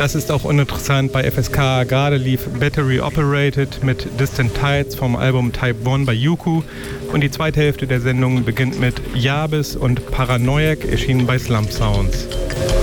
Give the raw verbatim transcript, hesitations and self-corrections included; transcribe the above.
Das ist auch uninteressant. Bei F S K gerade lief Battery Operated mit Distant Tides vom Album Type eins bei Yuku. Und die zweite Hälfte der Sendung beginnt mit Jabis und Paranoiac, erschienen bei Slump Sounds.